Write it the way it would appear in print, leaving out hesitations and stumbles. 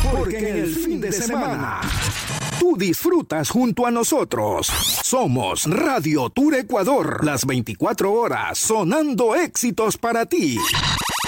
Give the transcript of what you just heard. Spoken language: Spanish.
porque en el fin de semana tú disfrutas junto a nosotros. Somos Radio Tour Ecuador, las 24 horas sonando éxitos para ti.